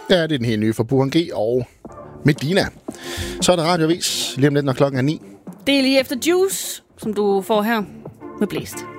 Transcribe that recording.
Ja, det er den helt nye for Burhan G og Medina. Så er der radiovis lige om lidt, når klokken er 9. Det er lige efter Juice, som du får her med Blæst.